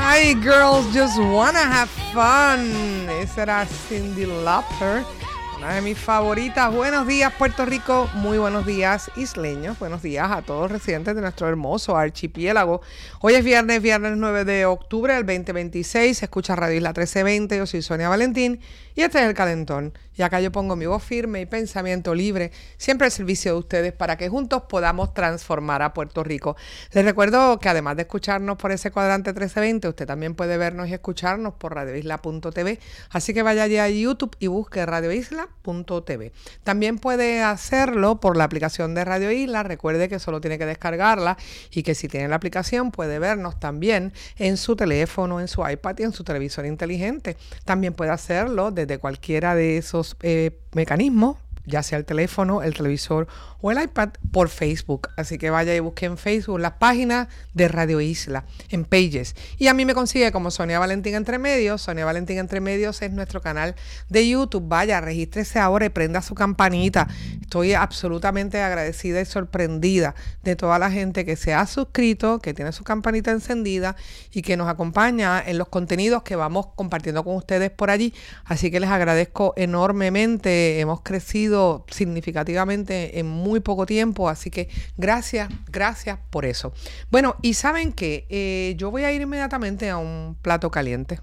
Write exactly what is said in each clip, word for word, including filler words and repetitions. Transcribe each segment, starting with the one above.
Hi, girls just wanna have fun. Esa era Cyndi Lauper, una de mis favoritas. Buenos días, Puerto Rico. Muy buenos días, isleños. Buenos días a todos los residentes de nuestro hermoso archipiélago. Hoy es viernes, viernes nueve de octubre del veinte veintiséis. Se escucha Radio Isla trece veinte. Yo soy Sonia Valentín y este es El Calentón. Y acá yo pongo mi voz firme y pensamiento libre, siempre al servicio de ustedes para que juntos podamos transformar a Puerto Rico. Les recuerdo que además de escucharnos por ese cuadrante trece veinte, usted también puede vernos y escucharnos por radio isla punto t v. Así que vaya allá a YouTube y busque radio isla punto t v. También puede hacerlo por la aplicación de Radio Isla. Recuerde que solo tiene que descargarla y que si tiene la aplicación puede vernos también en su teléfono, en su iPad y en su televisor inteligente. También puede hacerlo desde cualquiera de esos Eh, mecanismos, ya sea el teléfono, el televisor o el iPad, por Facebook. Así que vaya y busque en Facebook las páginas de Radio Isla, en Pages. Y a mí me consigue como Sonia Valentín Entre Medios. Sonia Valentín Entre Medios es nuestro canal de YouTube. Vaya, regístrese ahora y prenda su campanita. Estoy absolutamente agradecida y sorprendida de toda la gente que se ha suscrito, que tiene su campanita encendida y que nos acompaña en los contenidos que vamos compartiendo con ustedes por allí. Así que les agradezco enormemente. Hemos crecido significativamente en muy poco tiempo, así que gracias, gracias por eso. Bueno, y ¿saben qué? Eh, yo voy a ir inmediatamente a un plato caliente.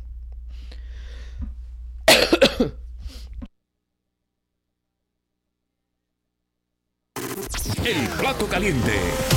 El plato caliente.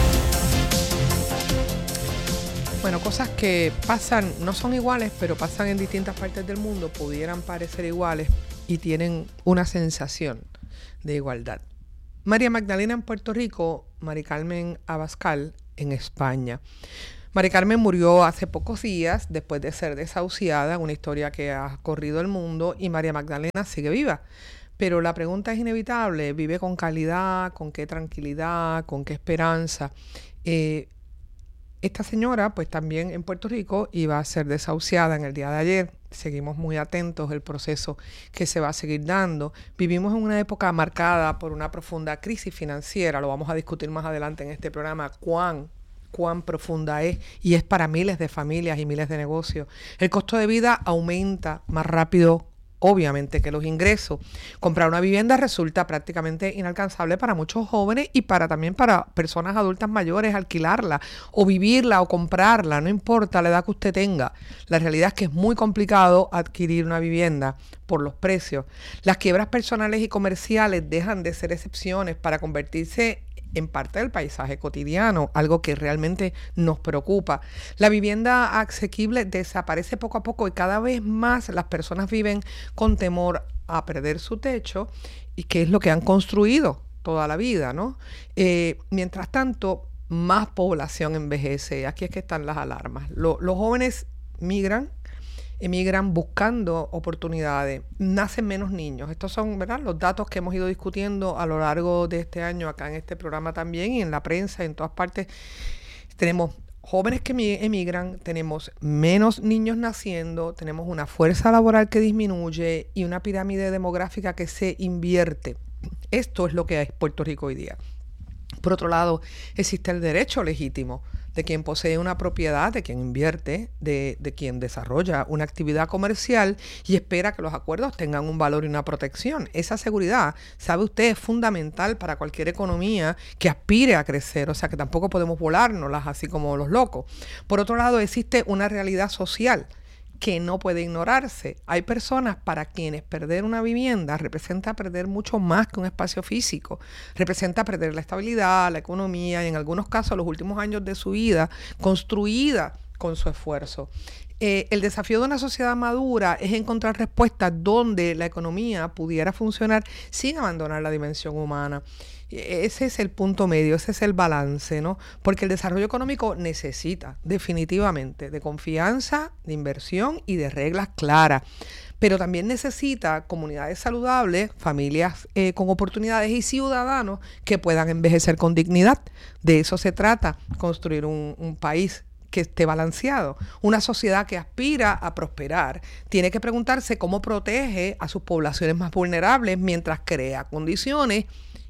Bueno, cosas que pasan, no son iguales, pero pasan en distintas partes del mundo, pudieran parecer iguales y tienen una sensación de igualdad. María Magdalena en Puerto Rico, Mari Carmen Abascal en España. Mari Carmen murió hace pocos días después de ser desahuciada, una historia que ha corrido el mundo, y María Magdalena sigue viva. Pero la pregunta es inevitable: ¿vive con calidad? ¿Con qué tranquilidad? ¿Con qué esperanza? Eh, esta señora, pues también en Puerto Rico, iba a ser desahuciada en el día de ayer. Seguimos muy atentos al proceso que se va a seguir dando. Vivimos en una época marcada por una profunda crisis financiera. Lo vamos a discutir más adelante en este programa, cuán cuán profunda es, y es para miles de familias y miles de negocios. El costo de vida aumenta más rápido, obviamente, que los ingresos. Comprar una vivienda resulta prácticamente inalcanzable para muchos jóvenes y para también para personas adultas mayores. Alquilarla o vivirla o comprarla, no importa la edad que usted tenga. La realidad es que es muy complicado adquirir una vivienda por los precios. Las quiebras personales y comerciales dejan de ser excepciones para convertirse en parte del paisaje cotidiano, algo que realmente nos preocupa. La vivienda asequible desaparece poco a poco y cada vez más las personas viven con temor a perder su techo, y que es lo que han construido toda la vida, ¿no? Eh, mientras tanto, más población envejece. Aquí es que están las alarmas. Lo, los jóvenes migran, emigran buscando oportunidades, nacen menos niños. Estos son, ¿verdad?, los datos que hemos ido discutiendo a lo largo de este año acá en este programa también, y en la prensa, en todas partes. Tenemos jóvenes que emigran, tenemos menos niños naciendo, tenemos una fuerza laboral que disminuye y una pirámide demográfica que se invierte. Esto es lo que es Puerto Rico hoy día. Por otro lado, existe el derecho legítimo de quien posee una propiedad, de quien invierte, de, de quien desarrolla una actividad comercial y espera que los acuerdos tengan un valor y una protección. Esa seguridad, sabe usted, es fundamental para cualquier economía que aspire a crecer, o sea que tampoco podemos volárnoslas así como los locos. Por otro lado, existe una realidad social que no puede ignorarse. Hay personas para quienes perder una vivienda representa perder mucho más que un espacio físico. Representa perder la estabilidad, la economía y en algunos casos los últimos años de su vida construida con su esfuerzo. Eh, el desafío de una sociedad madura es encontrar respuestas donde la economía pudiera funcionar sin abandonar la dimensión humana. Ese es el punto medio, ese es el balance, ¿no? Porque el desarrollo económico necesita definitivamente de confianza, de inversión y de reglas claras. Pero también necesita comunidades saludables, familias eh, con oportunidades y ciudadanos que puedan envejecer con dignidad. De eso se trata, construir un, un país que esté balanceado. Una sociedad que aspira a prosperar tiene que preguntarse cómo protege a sus poblaciones más vulnerables mientras crea condiciones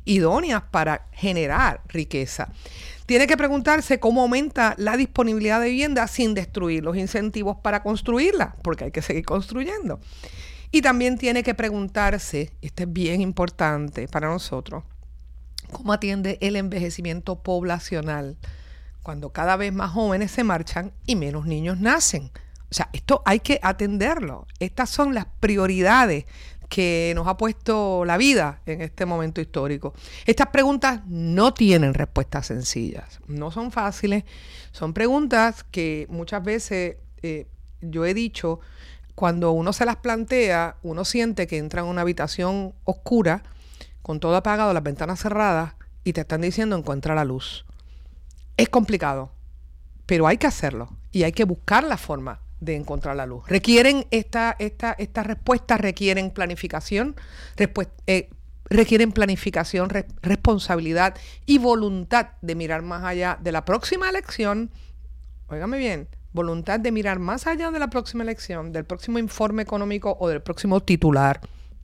idóneas para generar riqueza. Tiene que preguntarse cómo aumenta la disponibilidad de vivienda sin destruir los incentivos para construirla, porque hay que seguir construyendo. Y también tiene que preguntarse, y esto es bien importante para nosotros, cómo atiende el envejecimiento poblacional cuando cada vez más jóvenes se marchan y menos niños nacen. O sea, esto hay que atenderlo. Estas son las prioridades que nos ha puesto la vida en este momento histórico. Estas preguntas no tienen respuestas sencillas, no son fáciles, son preguntas que muchas veces eh, yo he dicho, cuando uno se las plantea, uno siente que entra en una habitación oscura, con todo apagado, las ventanas cerradas, y te están diciendo encuentra la luz. Es complicado, pero hay que hacerlo y hay que buscar la forma de encontrar la luz. Requieren esta, esta, estas respuestas requieren planificación, respu- eh, requieren planificación, re- responsabilidad y voluntad de mirar más allá de la próxima elección. Óigame bien, voluntad de mirar más allá de la próxima elección, del próximo informe económico o del próximo titular.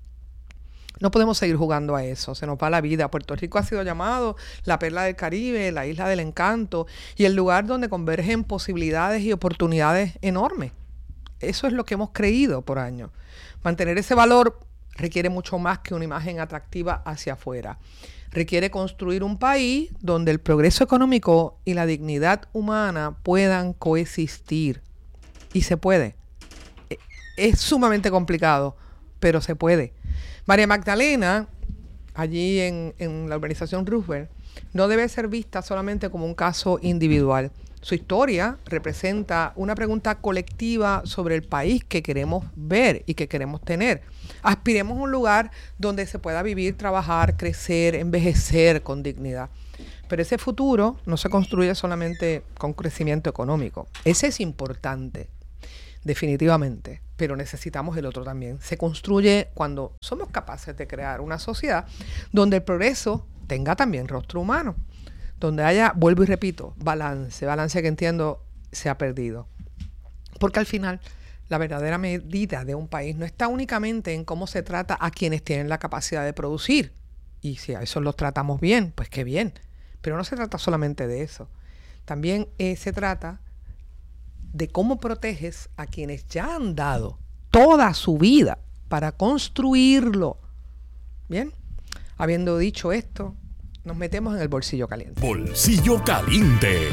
No podemos seguir jugando a eso, se nos va la vida. Puerto Rico ha sido llamado la perla del Caribe, la isla del encanto y el lugar donde convergen posibilidades y oportunidades enormes. Eso es lo que hemos creído por años. Mantener ese valor requiere mucho más que una imagen atractiva hacia afuera. Requiere construir un país donde el progreso económico y la dignidad humana puedan coexistir. Y se puede. Es sumamente complicado, pero se puede. María Magdalena, allí en, en la urbanización Roosevelt, no debe ser vista solamente como un caso individual. Su historia representa una pregunta colectiva sobre el país que queremos ver y que queremos tener. Aspiremos a un lugar donde se pueda vivir, trabajar, crecer, envejecer con dignidad. Pero ese futuro no se construye solamente con crecimiento económico. Ese es importante, definitivamente, pero necesitamos el otro también. Se construye cuando somos capaces de crear una sociedad donde el progreso tenga también rostro humano, donde haya, vuelvo y repito, balance, balance que entiendo se ha perdido. Porque al final, la verdadera medida de un país no está únicamente en cómo se trata a quienes tienen la capacidad de producir. Y si a eso los tratamos bien, pues qué bien. Pero no se trata solamente de eso. También eh, se trata de cómo proteges a quienes ya han dado toda su vida para construirlo. Bien, habiendo dicho esto, nos metemos en el bolsillo caliente. Bolsillo caliente.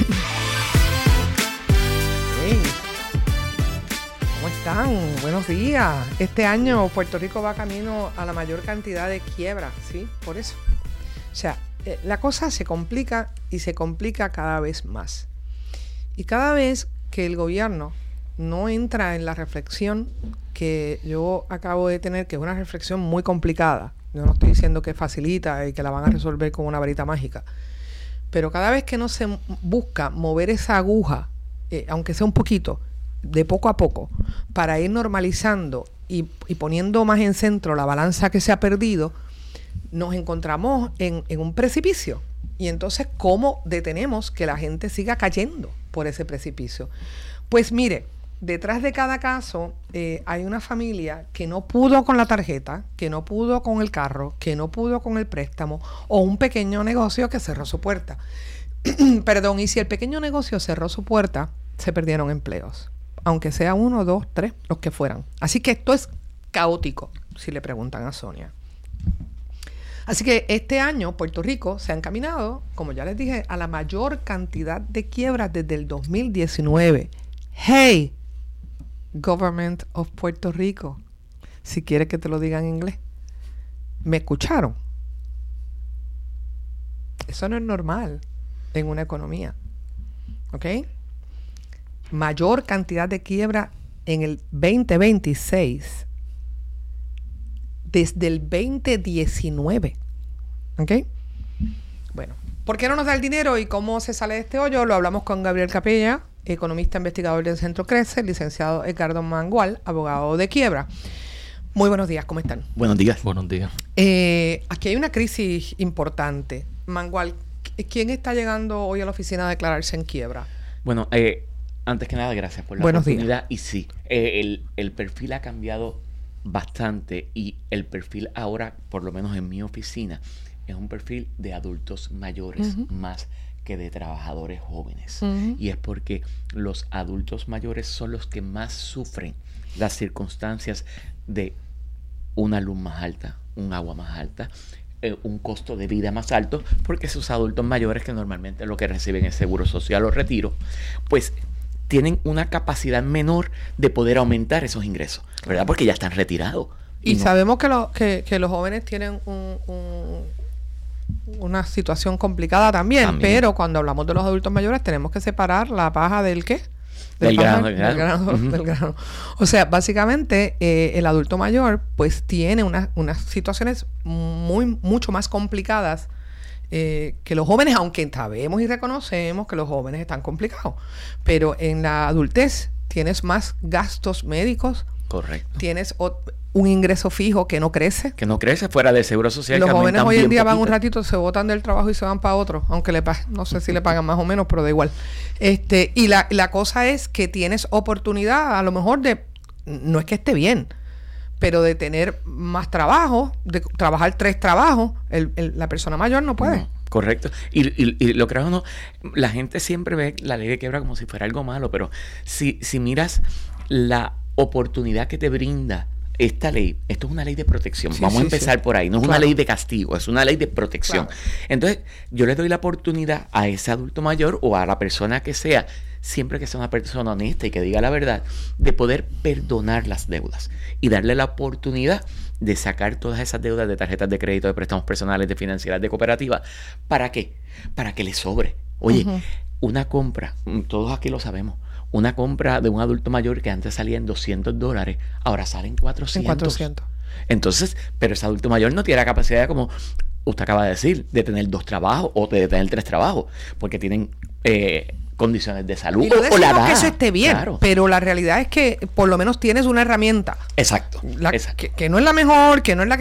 Hey, ¿cómo están? Buenos días. Este año Puerto Rico va camino a la mayor cantidad de quiebras, ¿sí? Por eso. O sea, eh, la cosa se complica y se complica cada vez más. Y cada vez que el gobierno no entra en la reflexión que yo acabo de tener, que es una reflexión muy complicada. Yo no estoy diciendo que facilita y que la van a resolver con una varita mágica. Pero cada vez que no se busca mover esa aguja, eh, aunque sea un poquito, de poco a poco, para ir normalizando y, y poniendo más en centro la balanza que se ha perdido, nos encontramos en, en un precipicio. Y entonces, ¿cómo detenemos que la gente siga cayendo por ese precipicio? Pues mire, detrás de cada caso eh, hay una familia que no pudo con la tarjeta, que no pudo con el carro, que no pudo con el préstamo, o un pequeño negocio que cerró su puerta. Perdón, y si el pequeño negocio cerró su puerta, se perdieron empleos, aunque sea uno, dos, tres, los que fueran. Así que esto es caótico, si le preguntan a Sonia. Así que este año Puerto Rico se ha encaminado, como ya les dije, a la mayor cantidad de quiebras desde el dos mil diecinueve. Hey, Government of Puerto Rico, si quieres que te lo diga en inglés. ¿Me escucharon? Eso no es normal en una economía. ¿Ok? Mayor cantidad de quiebra en el veinte veintiséis desde el veinte diecinueve. ¿Ok? Bueno, ¿por qué no nos da el dinero y cómo se sale de este hoyo? Lo hablamos con Gabriel Capella, economista investigador del Centro Crece, licenciado Edgardo Mangual, abogado de quiebra. Muy buenos días, ¿cómo están? Buenos días. Buenos días. Eh, aquí hay una crisis importante. Mangual, ¿quién está llegando hoy a la oficina a declararse en quiebra? Bueno, eh, antes que nada, gracias por la Buenos oportunidad. Días. Y sí, eh, el, el perfil ha cambiado bastante y el perfil ahora, por lo menos en mi oficina, es un perfil de adultos mayores uh-huh. más que de trabajadores jóvenes. Uh-huh. Y es porque los adultos mayores son los que más sufren las circunstancias de una luz más alta, un agua más alta, eh, un costo de vida más alto, porque esos adultos mayores, que normalmente lo que reciben es seguro social o retiro, pues tienen una capacidad menor de poder aumentar esos ingresos, ¿verdad? Porque ya están retirados. Y, y no. sabemos que, lo, que, que los jóvenes tienen un, un, una situación complicada también, también, pero cuando hablamos de los adultos mayores tenemos que separar la paja del ¿qué? Del, del, grano, del, grano, del, grano, uh-huh. del grano. O sea, básicamente eh, el adulto mayor pues tiene una, unas situaciones muy mucho más complicadas Eh, que los jóvenes, aunque sabemos y reconocemos que los jóvenes están complicados, pero en la adultez tienes más gastos médicos. Correcto. Tienes o, un ingreso fijo que no crece. Que no crece fuera del seguro social. Los jóvenes hoy en día van un ratito, se botan del trabajo y se van para otro, aunque le no sé si le pagan más o menos, pero da igual. Este, y la, la cosa es que tienes oportunidad, a lo mejor de, no es que esté bien, pero de tener más trabajo, de trabajar tres trabajos, el, el, la persona mayor no puede. No, correcto. Y, y, y lo creo o no, la gente siempre ve la ley de quiebra como si fuera algo malo, pero si, si miras la oportunidad que te brinda esta ley, esto es una ley de protección. Sí, Vamos sí, a empezar sí. por ahí. No es claro. una ley de castigo, es una ley de protección. Claro. Entonces, yo le doy la oportunidad a ese adulto mayor o a la persona que sea, siempre que sea una persona honesta y que diga la verdad, de poder perdonar las deudas y darle la oportunidad de sacar todas esas deudas de tarjetas de crédito, de préstamos personales, de financieras, de cooperativas. ¿Para qué? Para que le sobre. Oye, uh-huh. una compra, todos aquí lo sabemos, una compra de un adulto mayor que antes salía en doscientos dólares, ahora sale en cuatrocientos. En cuatrocientos. Entonces, pero ese adulto mayor no tiene la capacidad de, como usted acaba de decir, de tener dos trabajos o de tener tres trabajos, porque tienen eh, condiciones de salud. Y no o la edad. Que eso esté bien, claro. pero la realidad es que por lo menos tienes una herramienta. Exacto. La, exacto. Que, que no es la mejor, que no es la que